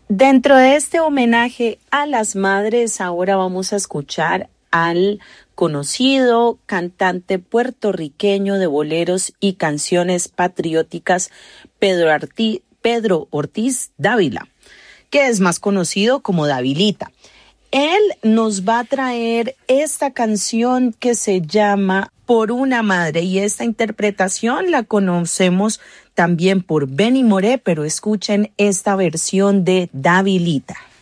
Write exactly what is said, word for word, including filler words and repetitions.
Dentro de este homenaje a las madres, ahora vamos a escuchar al conocido cantante puertorriqueño de boleros y canciones patrióticas Pedro, Arti- Pedro Ortiz Dávila, que es más conocido como Davilita. Él nos va a traer esta canción que se llama Por una madre, y esta interpretación la conocemos también por Benny Moré, pero escuchen esta versión de Davilita.